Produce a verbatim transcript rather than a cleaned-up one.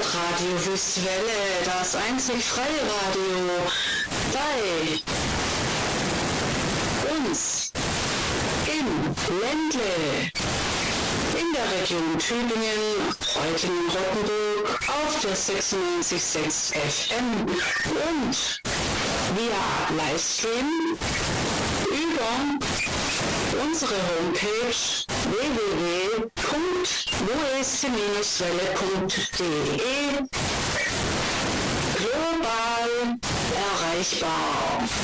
Radio Wüstwelle, das einzig freie Radio bei uns im Ländle, in der Region Tübingen, heute in Rottenburg, auf der sechsundneunzig Komma sechs F M und via Livestream über unsere Homepage w w w punkt west welle punkt de global erreichbar.